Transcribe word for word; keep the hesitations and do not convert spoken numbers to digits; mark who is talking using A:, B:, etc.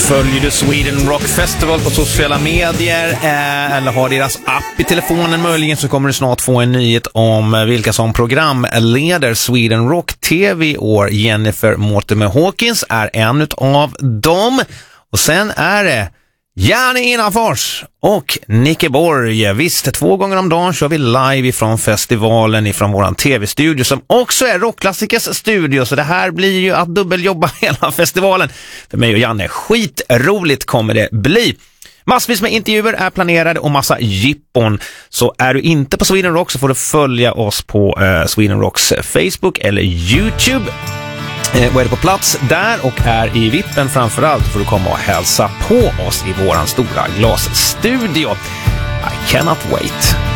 A: Följer du Sweden Rock Festival på sociala medier eh, eller har deras app i telefonen möjligen, så kommer du snart få en nyhet om vilka som programleder Sweden Rock T V i år. Jennifer Mortimer Hawkins är en av dem. Och sen är det Janne Innanfors och Nicke Borg. Visst, två gånger om dagen kör vi live ifrån festivalen, ifrån våran tv-studio som också är Rockklassikers studio. Så det här blir ju att dubbeljobba hela festivalen. För mig och Janne, skitroligt kommer det bli. Massvis med intervjuer är planerade och massa jippon. Så är du inte på Sweden Rock så får du följa oss på eh, Sweden Rocks Facebook eller YouTube. Eh, och är du på plats där och är i vippen framförallt får du komma och hälsa på oss i våran stora glasstudio. I cannot wait.